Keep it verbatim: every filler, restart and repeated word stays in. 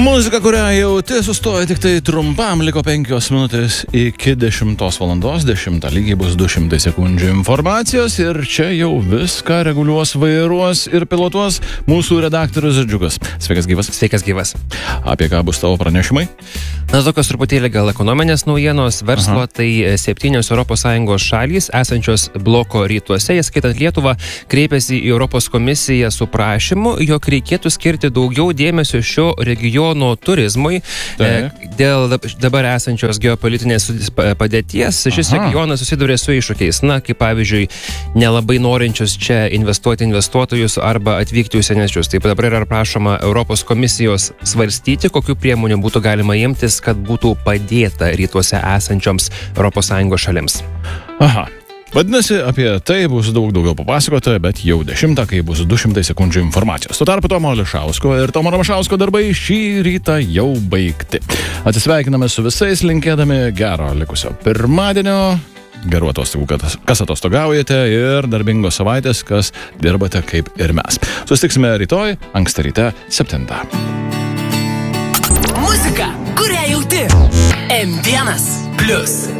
Muzika, kurią jauti, sustoja tik tai trumpam, liko penkios minutės iki dešimtos valandos, dešimtą lygiai bus du šimtai sekundžių informacijos ir čia jau viską reguliuos, vairuos ir pilotuos mūsų redaktorius Džiugas. Sveikas gyvas. Sveikas gyvas. Apie ką bus tavo pranešimai? Na, tokios truputėlį gal ekonominės naujienos verslo, Aha. tai septynios Europos Sąjungos šalys esančios bloko rytuose, įskaitant Lietuvą, kreipėsi į Europos komisiją su prašymu, jog reikėtų skirti daugiau dėmesio šio regiono turizmui. Tai. E, dėl dabar esančios geopolitinės padėties šis Aha. regionas susiduria su iššūkiais, na, kaip pavyzdžiui, nelabai norinčius čia investuoti investuotojus arba atvykti užsieniečius. Taip dabar yra prašoma Europos komisijos svarstyti, kokių priemonių būtų galima imtis, kad būtų padėta rytuose esančioms Europos Sąjungos šalims. Aha. Vadinasi, apie tai bus daug daugiau papasakota, bet jau dešimtą, kai bus du šimtai sekundžių informacijos. Tuo tarpu Tomo Ališausko ir Tomo Ramašausko darbai šį rytą jau baigti. Atsisveikiname su visais, linkėdami gero likusio pirmadienio, gerų atostogų, kas atostogaujate, ir darbingos savaitės, kas dirbate kaip ir mes. Susitiksime rytoj, anksti ryte, septintą. Muzika, kurią jauti. M vienas Plius.